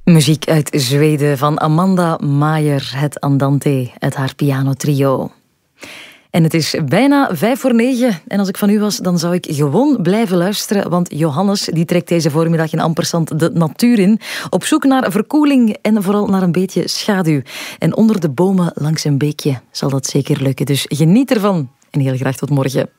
Muziek uit Zweden van Amanda Maier, het Andante uit haar pianotrio. En het is bijna 8:55 en als ik van u was, dan zou ik gewoon blijven luisteren, want Johannes die trekt deze voormiddag in Ampersand de natuur in, op zoek naar verkoeling en vooral naar een beetje schaduw. En onder de bomen langs een beekje zal dat zeker lukken, dus geniet ervan en heel graag tot morgen.